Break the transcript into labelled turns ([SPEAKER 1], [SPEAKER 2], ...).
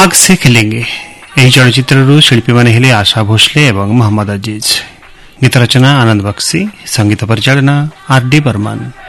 [SPEAKER 1] आग से खेलेंगे ଏହି ଚଳଚ୍ଚିତ୍ରରୁ ଶିଳ୍ପୀମାନେ ହେଲେ ଆଶା ଭୋସଲେ ଏବଂ ମହମ୍ମଦ ଅଜିଜ। ଗୀତ ରଚନା ଆନନ୍ଦ ବକ୍ସି, ସଙ୍ଗୀତ ପରିଚାଳନା ଆର୍ ଡି ବର୍ମାନ।